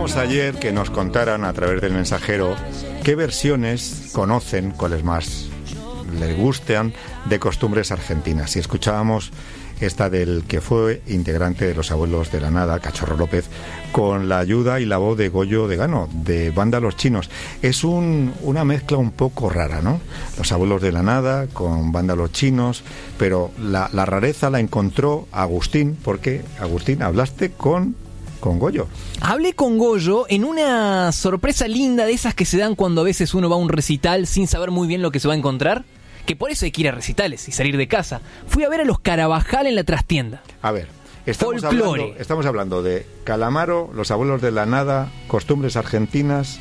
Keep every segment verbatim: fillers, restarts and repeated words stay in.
Pedíamos ayer que nos contaran a través del mensajero qué versiones conocen, cuáles más les gustan, de costumbres argentinas. Y escuchábamos esta del que fue integrante de Los Abuelos de la Nada, Cachorro López, con la ayuda y la voz de Goyo de Gano, de Banda Los Chinos. Es un, una mezcla un poco rara, ¿no? Los Abuelos de la Nada con Banda Los Chinos, pero la, la rareza la encontró Agustín, porque, Agustín, hablaste con... con Goyo. Hablé con Goyo en una sorpresa linda de esas que se dan cuando a veces uno va a un recital sin saber muy bien lo que se va a encontrar, que por eso hay que ir a recitales y salir de casa. Fui a ver a los Carabajal en la trastienda. A ver, estamos hablando, estamos hablando de Calamaro, Los Abuelos de la Nada, costumbres argentinas,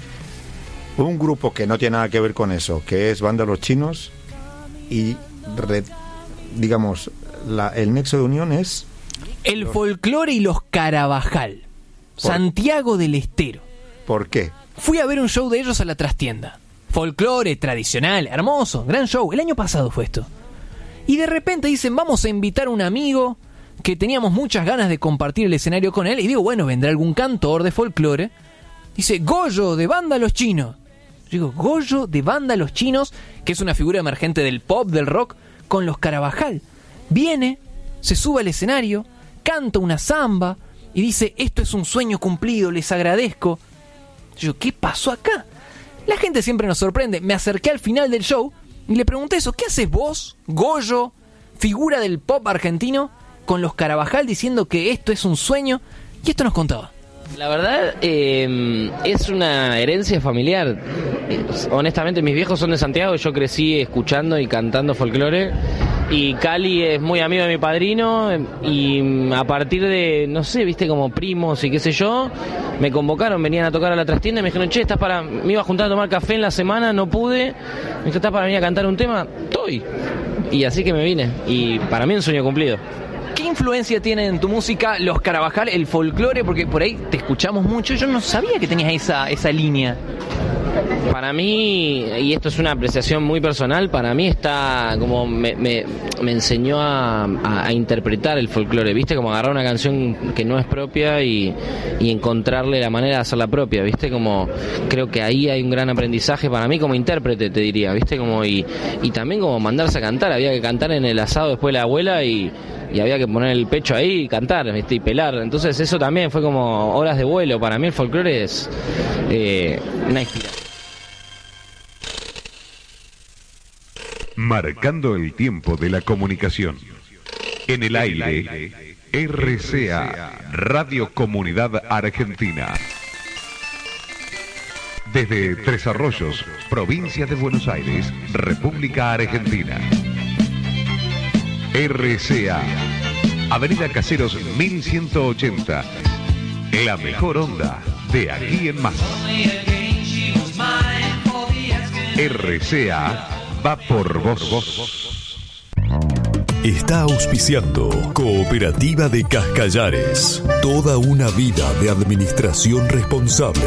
un grupo que no tiene nada que ver con eso, que es Banda Los Chinos, y re, digamos, la, el nexo de unión es... El folclore y los Carabajal. Santiago del Estero. ¿Por qué? Fui a ver un show de ellos a la trastienda. Folclore, tradicional, hermoso, gran show. El año pasado fue esto. Y de repente dicen, vamos a invitar a un amigo que teníamos muchas ganas de compartir el escenario con él. Y digo, bueno, vendrá algún cantor de folclore. Dice, Goyo, de Banda Los Chinos. Yo digo, Goyo, de Banda Los Chinos, que es una figura emergente del pop, del rock, con los Carabajal. Viene, se sube al escenario, canta una samba y dice, esto es un sueño cumplido, les agradezco. Yo, ¿qué pasó acá? La gente siempre nos sorprende. Me acerqué al final del show y le pregunté eso, ¿qué haces vos, Goyo, figura del pop argentino, con los Carabajal diciendo que esto es un sueño? Y esto nos contaba. La verdad, eh, es una herencia familiar. Honestamente, mis viejos son de Santiago, yo crecí escuchando y cantando folclore. Y Cali es muy amigo de mi padrino, y a partir de, no sé, viste, como primos y qué sé yo, me convocaron, venían a tocar a la trastienda y me dijeron, che, ¿estás para...? Me iba a juntar a tomar café en la semana, no pude. Me dijo, ¿estás para venir a cantar un tema? Estoy. Y así que me vine. Y para mí un sueño cumplido. ¿Qué influencia tiene en tu música los Carabajal, el folclore? Porque por ahí te escuchamos mucho. Yo no sabía que tenías esa, esa línea. Para mí, y esto es una apreciación muy personal, para mí está como me, me, me enseñó a, a, a interpretar el folclore, ¿viste? Como agarrar una canción que no es propia y, y encontrarle la manera de hacerla propia, ¿viste? Como creo que ahí hay un gran aprendizaje para mí como intérprete, te diría, ¿viste? Como y, y también como mandarse a cantar, había que cantar en el asado después de la abuela y, y había que poner el pecho ahí y cantar, ¿viste? Y pelar, entonces eso también fue como horas de vuelo. Para mí el folclore es eh, una inspiración. Marcando el tiempo de la comunicación. En el aire, R C A, Radio Comunidad Argentina. Desde Tres Arroyos, provincia de Buenos Aires, República Argentina. R C A, Avenida Caseros mil ciento ochenta. La mejor onda de aquí en más. R C A va por vos. Está auspiciando Cooperativa de Cascallares. Toda una vida de administración responsable.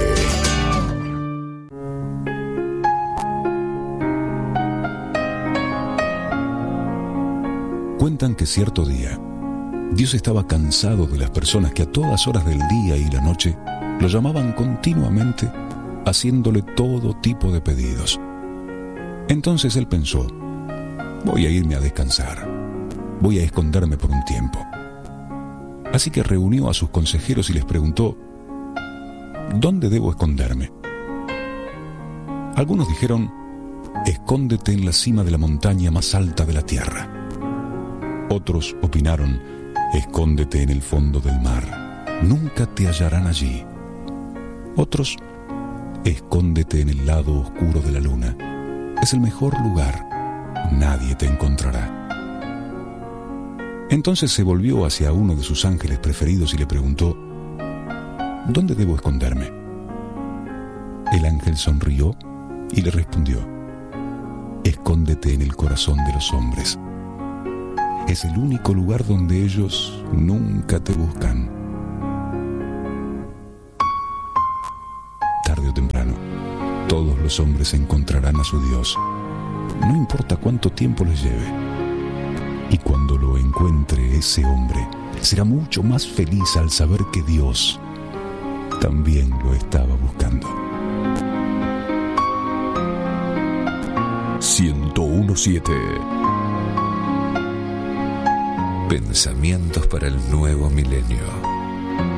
Cuentan que cierto día, Dios estaba cansado de las personas que a todas horas del día y la noche lo llamaban continuamente, haciéndole todo tipo de pedidos. Entonces él pensó, voy a irme a descansar, voy a esconderme por un tiempo. Así que reunió a sus consejeros y les preguntó, ¿dónde debo esconderme? Algunos dijeron, escóndete en la cima de la montaña más alta de la tierra. Otros opinaron, escóndete en el fondo del mar, nunca te hallarán allí. Otros, escóndete en el lado oscuro de la luna, es el mejor lugar, nadie te encontrará. Entonces se volvió hacia uno de sus ángeles preferidos y le preguntó, ¿dónde debo esconderme? El ángel sonrió y le respondió, escóndete en el corazón de los hombres. Es el único lugar donde ellos nunca te buscan. Tarde o temprano, todos los hombres encontrarán a su Dios, no importa cuánto tiempo les lleve. Y cuando lo encuentre ese hombre, será mucho más feliz al saber que Dios también lo estaba buscando. ciento uno punto siete. Pensamientos para el nuevo milenio.